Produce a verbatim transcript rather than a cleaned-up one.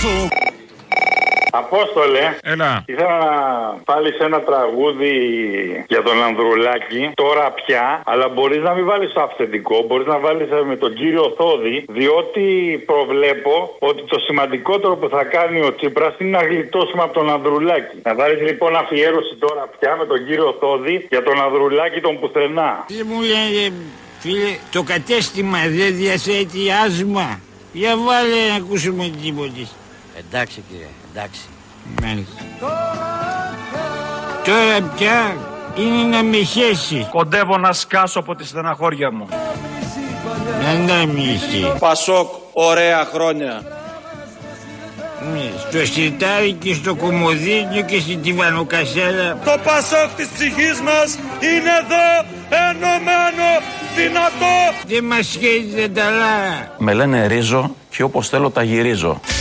σου. Απόστολε, έλα. Ήθελα να βάλεις ένα τραγούδι για τον Ανδρουλάκη, τώρα πια, αλλά μπορείς να μην βάλεις το αυθεντικό, μπορείς να βάλεις με τον κύριο Θόδη, διότι προβλέπω ότι το σημαντικότερο που θα κάνει ο Τσίπρας είναι να γλιτώσουμε από τον Ανδρουλάκη. Να βάλεις λοιπόν αφιέρωση τώρα πια με τον κύριο Θόδη για τον Ανδρουλάκη τον πουθενά. Τι μου λένε, φίλε, το κατέστημα δεν διαθέτει άσμα. Για βάλε να ακούσουμε τίποτε. Εντάξει κύριε, εντάξει. Μάλιστα. Τώρα πια είναι να με χέσει. Κοντεύω να σκάσω από τη στεναχώρια μου. Ανάμιση. Πασόκ, ωραία χρόνια. Στο σιρτάρι και στο κομμωδίνιο και στην τιβανοκασέλα. Το Πασόκ της ψυχής μας είναι εδώ, ενωμένο, δυνατό. Δεν μας σχέζει δεν τα λάρα. Με λένε ρίζο και όπως θέλω τα γυρίζω.